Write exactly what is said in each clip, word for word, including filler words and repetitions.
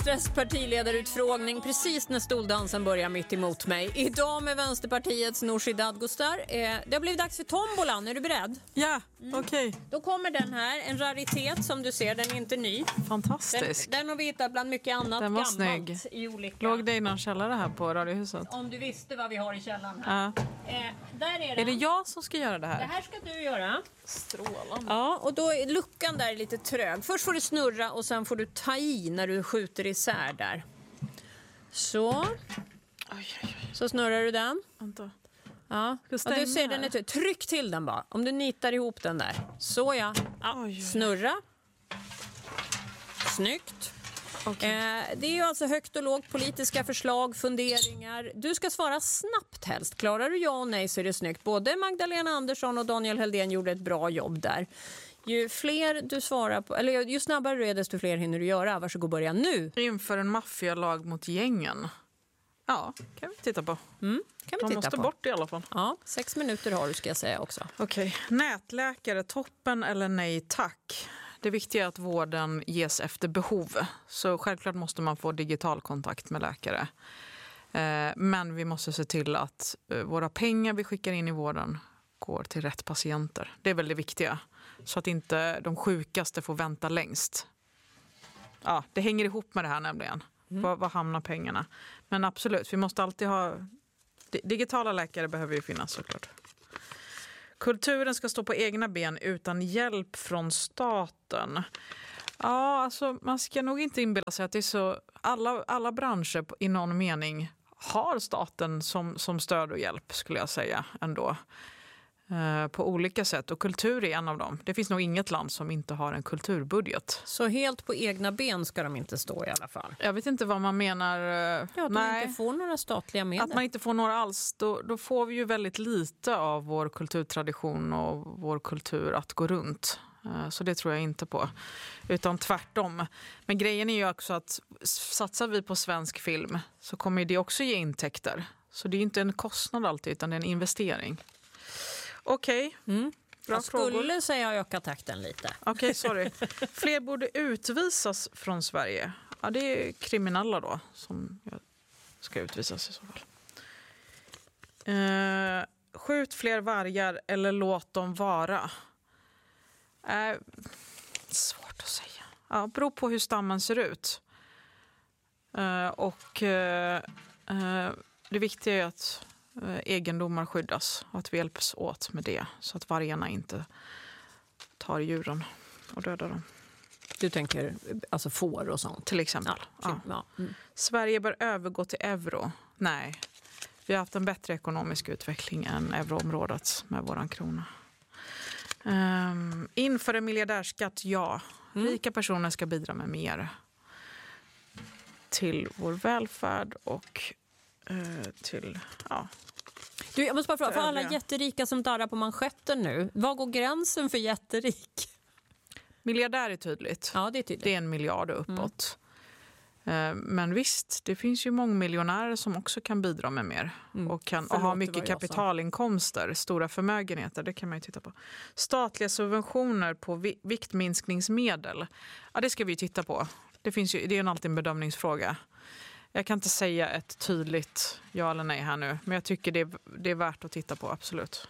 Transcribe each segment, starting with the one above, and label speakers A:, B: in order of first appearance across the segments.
A: Pettres partiledarutfrågning precis när stoldansen börjar mitt emot mig. Idag med Vänsterpartiets Nooshi Dadgostar. Eh, det har blivit dags för tombolan. Är du beredd?
B: Ja, mm. okej. Okay.
A: Då kommer den här. En raritet som du ser. Den är inte ny.
B: Fantastisk.
A: Den, den har vi hittat bland mycket annat
B: den var
A: gammalt.
B: Snygg.
A: I olika...
B: Låg det i någon källare här på Radiohuset?
A: Om du visste vad vi har i källaren här.
B: Ja.
A: Eh, där är,
B: är det jag som ska göra det här?
A: Det här ska du göra.
B: Strålande.
A: Ja, och då är luckan där lite trög. Först får du snurra och sen får du ta i när du skjuter isär där. Så.
B: Oj, oj, oj.
A: Så snurrar du den.
B: Vänta.
A: Ja. Och du ser den är tryck till den bara. Om du nitar ihop den där. Så ja. ja. Oj, oj. Snurra. Snyggt. Okay. Eh, det är ju alltså högt och lågt politiska förslag, funderingar. Du ska svara snabbt helst. Klarar du ja och nej så är det snyggt. Både Magdalena Andersson och Daniel Heldén gjorde ett bra jobb där. Ju fler du svarar på, eller ju snabbare du är desto fler hinner du göra. Varsågod, börja nu.
B: Inför en maffialag mot gängen. Ja, kan vi titta på.
A: Mm, kan vi
B: De
A: titta
B: måste
A: på.
B: bort i alla fall.
A: Ja, sex minuter har du ska jag säga också.
B: Okej, okay. Nätläkare, toppen eller nej tack? Det viktiga är att vården ges efter behov. Så självklart måste man få digital kontakt med läkare. Men vi måste se till att våra pengar vi skickar in i vården går till rätt patienter. Det är väl det viktiga. Så att inte de sjukaste får vänta längst. Ja, det hänger ihop med det här nämligen. Mm. Var, var hamnar pengarna? Men absolut, vi måste alltid ha... Digitala läkare behöver ju finnas såklart. Kulturen ska stå på egna ben utan hjälp från staten. Ja, alltså man ska nog inte inbilla sig att det är så... Alla, alla branscher i någon mening har staten som, som stöd och hjälp skulle jag säga ändå. Eh, på olika sätt. Och kultur är en av dem. Det finns nog inget land som inte har en kulturbudget.
A: Så helt på egna ben ska de inte stå i alla fall?
B: Jag vet inte vad man menar.
A: Ja, att
B: nej,
A: de inte får några statliga medel.
B: Att man inte får några alls. Då, då får vi ju väldigt lite av vår kulturtradition och vår kultur att gå runt. Eh, så det tror jag inte på. Utan tvärtom. Men grejen är ju också att satsar vi på svensk film så kommer det också ge intäkter. Så det är inte en kostnad alltid utan det är en investering. Okej, okay. mm. Bra
A: jag
B: frågor.
A: Skulle säga öka takten lite.
B: Okej, okay, sorry. Fler borde utvisas från Sverige. Ja, det är kriminella då som ska utvisas i så fall. Eh, skjut fler vargar eller låt dem vara. Eh, svårt att säga. Ja, beror på hur stammen ser ut. Eh, och eh, eh, det viktiga är att egendomar skyddas och att vi hjälps åt med det så att vargarna inte tar djuren och dödar dem.
A: Du tänker alltså får och sånt?
B: Till exempel.
A: Ja, ja. Mm.
B: Sverige bör övergå till euro. Nej, vi har haft en bättre ekonomisk utveckling än euroområdet med våran krona. Um, inför en miljardärskatt, ja. Mm. Rika personer ska bidra med mer till vår välfärd och till, ja.
A: Du, jag måste bara fråga, för alla jätterika som darrar på manschetten nu, vad går gränsen för jätterik?
B: Miljardär är tydligt.
A: Ja, det är tydligt.
B: Det är en miljard uppåt. Mm. Men visst, det finns ju många miljonärer som också kan bidra med mer. Mm. Och, kan, och ha mycket kapitalinkomster, stora förmögenheter, det kan man ju titta på. Statliga subventioner på vi, viktminskningsmedel, ja det ska vi ju titta på. Det, finns ju, det är ju alltid en bedömningsfråga. Jag kan inte säga ett tydligt ja eller nej här nu. Men jag tycker det är, det är värt att titta på, absolut.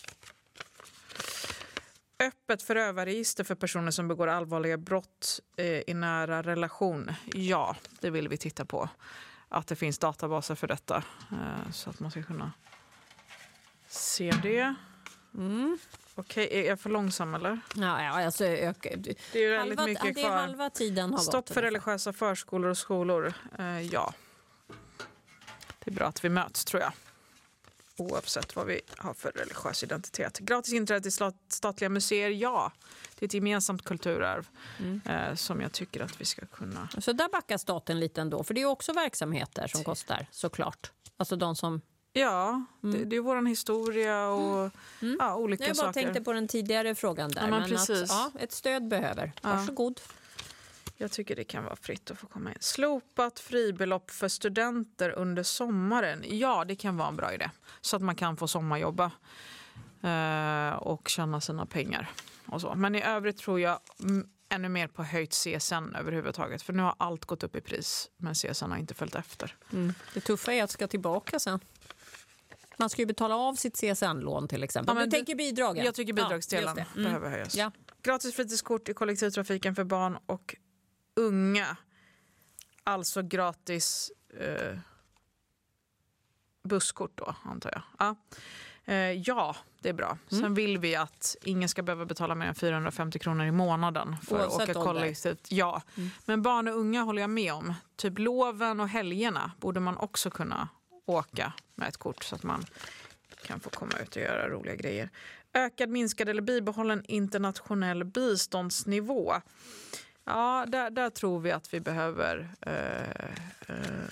B: Öppet förövarregister för personer som begår allvarliga brott eh, i nära relation. Ja, det vill vi titta på. Att det finns databaser för detta. Eh, så att man ska kunna se det. Mm. Okej, okay, är jag för långsam eller?
A: Ja, ja alltså öka.
B: Det är ju väldigt halva, mycket
A: det är
B: kvar.
A: Halva tiden har
B: Stopp
A: gått
B: för religiösa förskolor och skolor. Eh, ja. Det är bra att vi möts, tror jag. Oavsett vad vi har för religiös identitet. Gratis inträde till statliga museer, ja. Det är ett gemensamt kulturarv mm. eh, som jag tycker att vi ska kunna...
A: Så där backar staten lite ändå. För det är också verksamheter som kostar, såklart. Alltså de som...
B: Ja, mm. det, det är vår historia och mm. ja, olika saker.
A: Jag bara
B: saker.
A: tänkte på den tidigare frågan där.
B: Ja, men precis.
A: Att, ja, ett stöd behöver. Varsågod.
B: Ja. Jag tycker det kan vara fritt att få komma in. Slopat fribelopp för studenter under sommaren. Ja, det kan vara en bra idé. Så att man kan få sommarjobba eh, och tjäna sina pengar. Och så. Men i övrigt tror jag ännu mer på höjt C S N överhuvudtaget. För nu har allt gått upp i pris, men C S N har inte följt efter.
A: Mm. Det tuffa är att det ska tillbaka sen. Man ska ju betala av sitt C S N-lån till exempel.
B: Ja,
A: du tänker bidragen?
B: Jag tycker bidragsdelen
A: ja, mm.
B: behöver höjas.
A: Ja.
B: Gratis fritidskort i kollektivtrafiken för barn och unga. Alltså gratis eh, busskort då, antar jag. Ja. Eh, ja, det är bra. Sen mm. vill vi att ingen ska behöva betala mer än fyrahundrafemtio kronor i månaden för
A: Oavsett
B: att åka kollektivt. Ja, mm. men barn och unga håller jag med om. Typ loven och helgerna borde man också kunna åka med ett kort så att man kan få komma ut och göra roliga grejer. Ökad, minskad eller bibehållen internationell biståndsnivå. Ja, där, där tror vi att vi behöver eh, eh,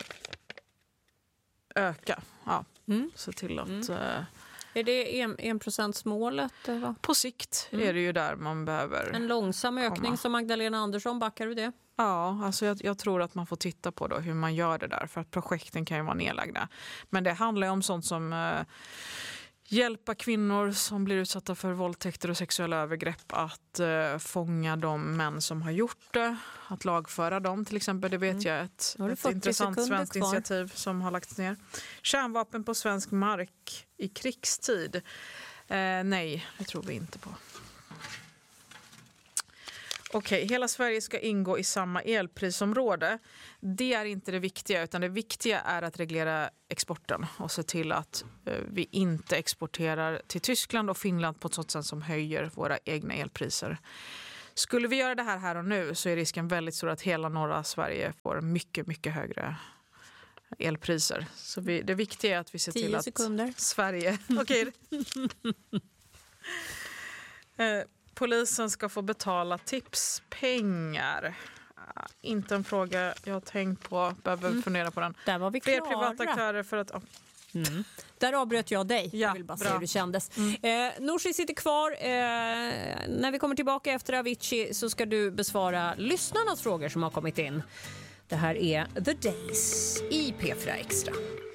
B: öka. Ja, mm. se till att... Mm. Eh,
A: är det en, enprocentsmålet? Eller?
B: På sikt mm. är det ju där man behöver
A: en långsam ökning
B: komma.
A: Som Magdalena Andersson, backar du det?
B: Ja, alltså jag, jag tror att man får titta på då hur man gör det där. För att projekten kan ju vara nedlagda. Men det handlar ju om sånt som eh, hjälpa kvinnor som blir utsatta för våldtäkter och sexuella övergrepp att eh, fånga de män som har gjort det. Att lagföra dem till exempel. Det vet mm. jag ett, ett intressant svenskt kvar. initiativ som har lagts ner. Kärnvapen på svensk mark i krigstid. Eh, nej, det tror vi inte på. Okej, hela Sverige ska ingå i samma elprisområde. Det är inte det viktiga, utan det viktiga är att reglera exporten och se till att eh, vi inte exporterar till Tyskland och Finland på ett sådant sätt som höjer våra egna elpriser. Skulle vi göra det här här och nu så är risken väldigt stor att hela norra Sverige får mycket, mycket högre elpriser. Så vi, det viktiga är att vi ser till att
A: sekunder.
B: Sverige... Okej. eh, Polisen ska få betala tipspengar. Inte en fråga jag har tänkt på. Behöver mm. fundera på den.
A: Där var vi
B: Fler
A: klara.
B: privata aktörer för att... Oh.
A: Mm. Där avbröt jag dig.
B: Ja,
A: jag vill bara
B: bra.
A: se hur det kändes. Mm. Eh, Nooshi sitter kvar. Eh, när vi kommer tillbaka efter Avicii så ska du besvara lyssnarnas frågor som har kommit in. Det här är The Days i P fyra Extra.